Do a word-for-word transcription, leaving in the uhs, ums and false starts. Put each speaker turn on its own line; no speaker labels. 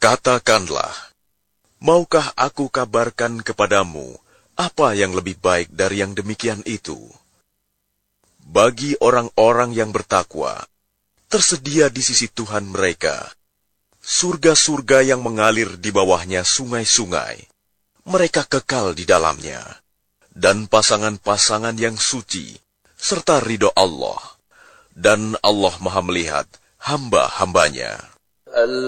Katakanlah, maukah aku kabarkan kepadamu apa yang lebih baik dari yang demikian itu? Bagi orang-orang yang bertakwa, tersedia di sisi Tuhan mereka surga-surga yang mengalir di bawahnya sungai-sungai. Mereka kekal di dalamnya, dan pasangan-pasangan yang suci, serta ridho Allah. Dan Allah Maha melihat hamba-hambanya.